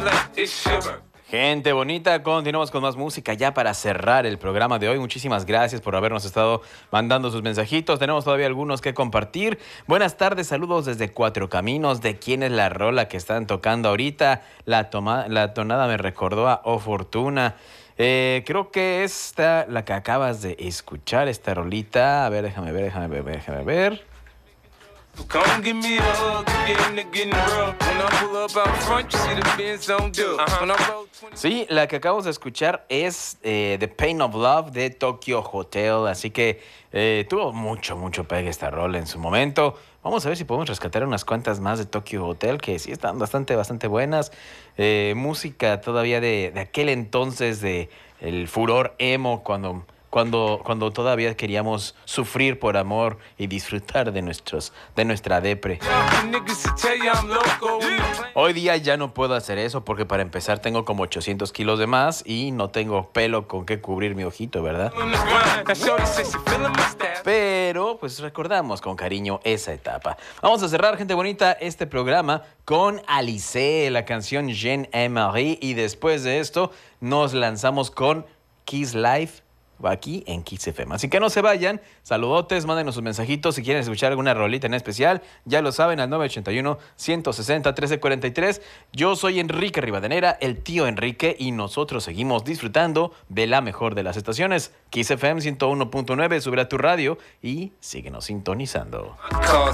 Gente bonita, continuamos con más música ya para cerrar el programa de hoy. Muchísimas gracias por habernos estado mandando sus mensajitos. Tenemos todavía algunos que compartir. Buenas tardes, saludos desde Cuatro Caminos. ¿De quién es la rola que están tocando ahorita? La tonada me recordó a O Fortuna. Creo que esta, la que acabas de escuchar, esta rolita. A ver, déjame ver. Sí, la que acabamos de escuchar es The Pain of Love de Tokyo Hotel, así que tuvo mucho pegue esta rola en su momento. Vamos a ver si podemos rescatar unas cuantas más de Tokyo Hotel, que sí están bastante buenas. Música todavía de aquel entonces, de el furor emo, cuando todavía queríamos sufrir por amor y disfrutar de nuestra depre. Hoy día ya no puedo hacer eso porque para empezar tengo como 800 kilos de más y no tengo pelo con que cubrir mi ojito, ¿verdad? Pero pues recordamos con cariño esa etapa. Vamos a cerrar, gente bonita, este programa con Alice, la canción Jean et Marie, y después de esto nos lanzamos con Kiss Life aquí en Kiss FM. Así que no se vayan, saludotes, mándenos sus mensajitos si quieren escuchar alguna rolita en especial, ya lo saben, al 981-160-1343. Yo soy Enrique Rivadeneira, el tío Enrique, y nosotros seguimos disfrutando de la mejor de las estaciones. Kiss FM 101.9, sube a tu radio y síguenos sintonizando.